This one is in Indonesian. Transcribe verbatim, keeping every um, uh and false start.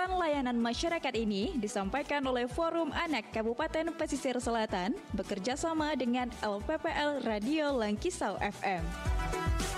Pesan layanan masyarakat ini disampaikan oleh Forum Anak Kabupaten Pesisir Selatan bekerja sama dengan L P P L Radio Langkisau F M.